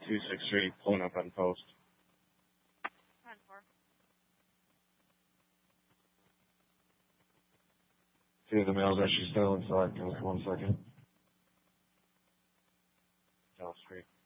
263, pulling up on post. 10-4. See the male's actually still inside. Give us 1 second. South Street.